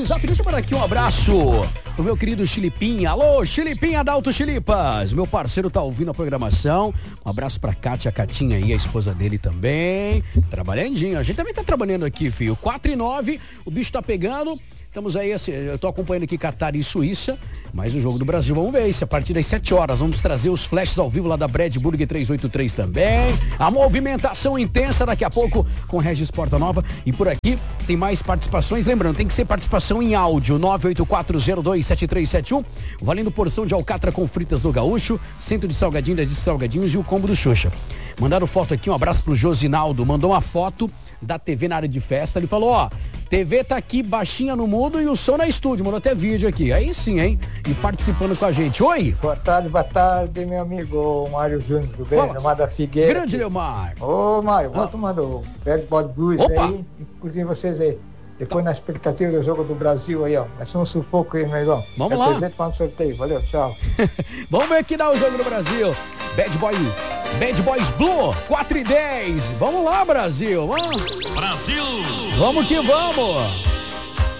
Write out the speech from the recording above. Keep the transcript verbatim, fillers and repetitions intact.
WhatsApp. Deixa eu mandar aqui um abraço pro meu querido Chilipinha. Alô, Chilipinha da Auto Chilipas. Meu parceiro tá ouvindo a programação. Um abraço pra Kátia, Catinha aí, a esposa dele também. Trabalhandinho. A gente também tá trabalhando aqui, filho. quatro e nove, o bicho tá pegando. Estamos aí, assim, eu tô acompanhando aqui Catar e Suíça, mas o jogo do Brasil, vamos ver isso, a partir das sete horas, vamos trazer os flashes ao vivo lá da Brad Burger trezentos e oitenta e três também, a movimentação intensa daqui a pouco com Regis Portanova, e por aqui tem mais participações, lembrando, tem que ser participação em áudio, nove oito quatro zero dois sete três sete um, valendo porção de alcatra com fritas do Gaúcho, centro de salgadinho, de salgadinhos e o combo do Xuxa. Mandaram foto aqui, um abraço pro Josinaldo, mandou uma foto da T V na área de festa, ele falou, ó, T V tá aqui baixinha no mudo e o som na estúdio, mandou até vídeo aqui, aí sim, hein? E participando com a gente. Oi! Boa tarde, boa tarde, meu amigo Mário Júnior, tudo bem? Leomar da Figueira. Grande Leomar! Ô, Mário, vou ah. tomando o Bad Boy Blues Opa. aí, inclusive vocês aí. Depois tá. Na expectativa do jogo do Brasil aí, ó. Vai ser um sufoco aí, meu irmão. Vamos é lá. Presente para um sorteio, valeu, tchau. Vamos ver aqui dá o jogo do Brasil. Bad Boy, Bad Boys Blue, quatro e dez. Vamos lá, Brasil. Vamos. Brasil! Vamos que vamos.